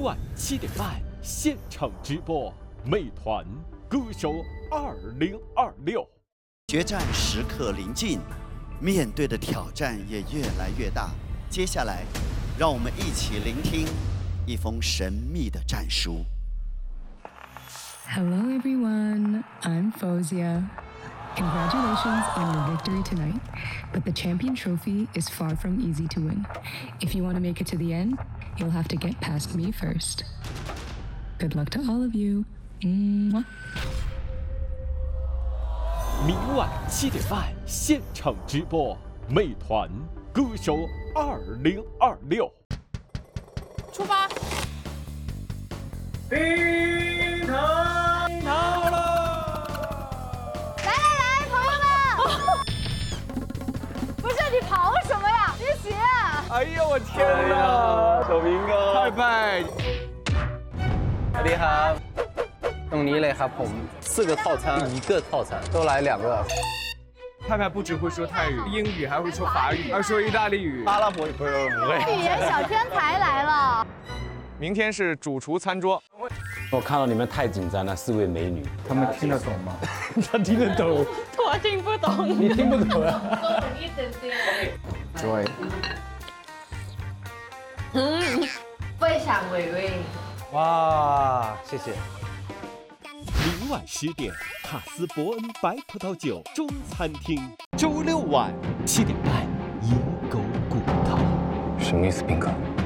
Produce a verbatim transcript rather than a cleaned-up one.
晚七点半现场直播，美团歌手二零二六。 决战时刻临近，面对的挑战也越来越大。接下来，让我们一起聆听一封神秘的战书。 Hello everyone, I'm Fozia. Congratulations on your victory tonight, but the champion trophy is far from easy to win. If you want to make it to the end, you'll have to get past me first. Good luck to all of you. Mwah. 明晚七点半现场直播，美团歌手二零二六。 出发！ 冰糖冰糖了！ 来来来，朋友们！不是你跑什么呀？别急啊！ 哎呀，我天哪！小明哥，拜拜！สวัสดีครับตรงนี้เลยครับผม四个套餐一个套餐都来两个。派派不只会说泰语、英语，还会说法语，还说意大利语、阿拉伯语，不是不会。 语言小天才来了。 明天是主厨餐桌。 我看到你们太紧张了，四位美女， 他们听得懂吗？ 他听得懂， 我听不懂。 你听不懂啊？ 多懂一点点。 Joy， 嗯，非常美味。 哇，谢谢。 明晚十点，卡斯伯恩白葡萄酒中餐厅。周六晚七点半，野狗骨头。 什么意思，宾客？